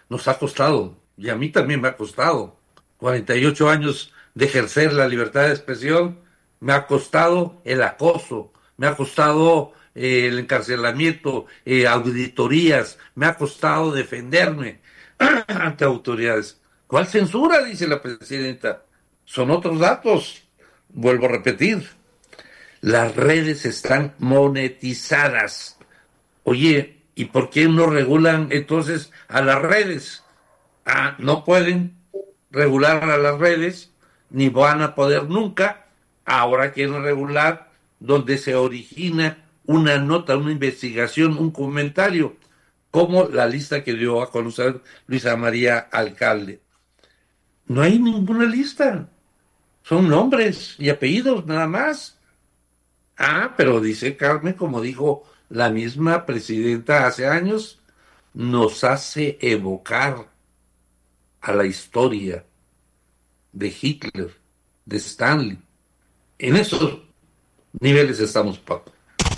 nos ha costado, y a mí también me ha costado. 48 años de ejercer la libertad de expresión, me ha costado el acoso, me ha costado el encarcelamiento, auditorías, me ha costado defenderme ante autoridades. ¿Cuál censura? Dice la presidenta. Son otros datos. Vuelvo a repetir. Las redes están monetizadas. Oye, ¿y por qué no regulan entonces a las redes? No pueden regular a las redes, ni van a poder nunca. Ahora quieren regular donde se origina una nota, una investigación, un comentario, como la lista que dio a conocer Luisa María Alcalde. No hay ninguna lista. Son nombres y apellidos nada más. Pero dice Carmen, como dijo la misma presidenta hace años, nos hace evocar a la historia de Hitler, de Stanley. En esos niveles estamos, Paco.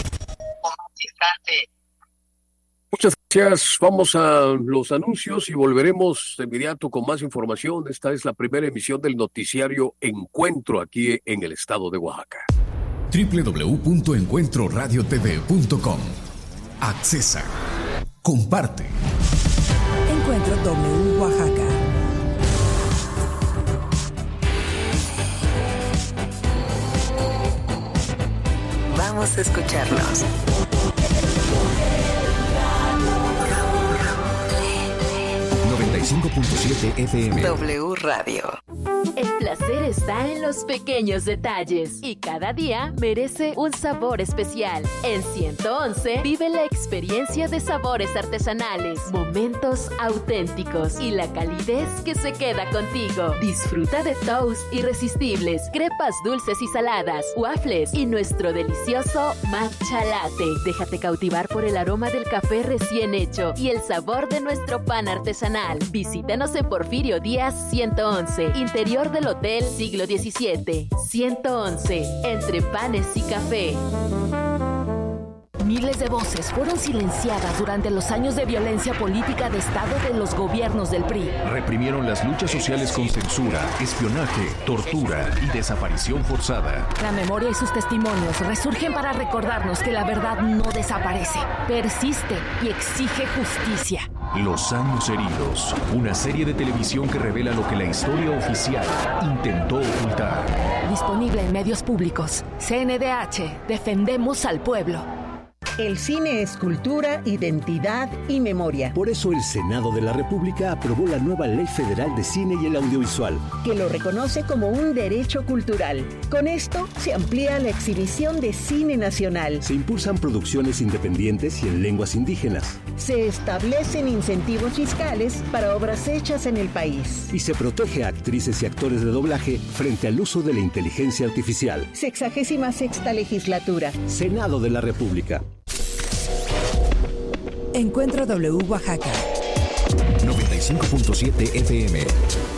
Muchas gracias. Vamos a los anuncios y volveremos de inmediato con más información. Esta es la primera emisión del noticiario Encuentro aquí en el estado de Oaxaca. www.encuentroradiotv.com. Accesa. Comparte. Encuentro W Oaxaca. Vamos a escucharnos. 95.7 FM. W Radio. El placer está en los pequeños detalles y cada día merece un sabor especial. En 111 vive la experiencia de sabores artesanales, momentos auténticos y la calidez que se queda contigo. Disfruta de toast irresistibles, crepas dulces y saladas, waffles y nuestro delicioso matcha latte. Déjate cautivar por el aroma del café recién hecho y el sabor de nuestro pan artesanal. Visítanos en Porfirio Díaz 111, interior del Hotel Siglo XVII. 111, entre panes y café. Miles de voces fueron silenciadas durante los años de violencia política de Estado de los gobiernos del PRI. Reprimieron las luchas sociales con censura, espionaje, tortura y desaparición forzada. La memoria y sus testimonios resurgen para recordarnos que la verdad no desaparece, persiste y exige justicia. Los años heridos, una serie de televisión que revela lo que la historia oficial intentó ocultar. Disponible en medios públicos. CNDH, defendemos al pueblo. El cine es cultura, identidad y memoria. Por eso el Senado de la República aprobó la nueva Ley Federal de Cine y el Audiovisual, que lo reconoce como un derecho cultural. Con esto se amplía la exhibición de cine nacional. Se impulsan producciones independientes y en lenguas indígenas. Se establecen incentivos fiscales para obras hechas en el país. Y se protege a actrices y actores de doblaje frente al uso de la inteligencia artificial. 66ª legislatura. Senado de la República. Encuentro W Oaxaca. 95.7 FM.